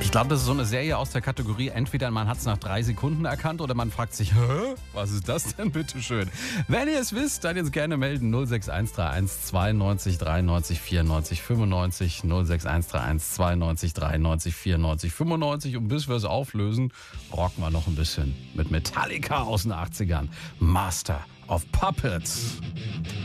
Ich glaube, das ist so eine Serie aus der Kategorie, entweder man hat es nach 3 Sekunden erkannt oder man fragt sich, hä, was ist das denn, bitteschön? Wenn ihr es wisst, dann jetzt gerne melden. 06131 92 93 94 95 06131 92 93 94 95. Und bis wir es auflösen, rocken wir noch ein bisschen mit Metallica aus den 80ern. Master of Puppets.